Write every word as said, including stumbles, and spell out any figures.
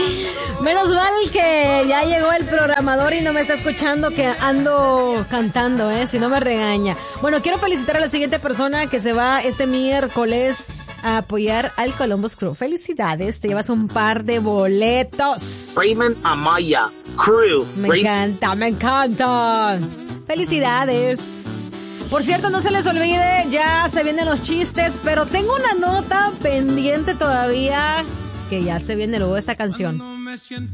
Menos mal que ya llegó el programador y no me está escuchando que ando cantando, ¿eh? Si no me regaña. Bueno, quiero felicitar a la siguiente persona que se va este miércoles a apoyar al Columbus Crew. Felicidades, te llevas un par de boletos. Raymond Amaya Crew. Me Ray- encanta, me encanta. Felicidades. Por cierto, no se les olvide, ya se vienen los chistes, pero tengo una nota pendiente todavía, que ya se viene luego esta canción.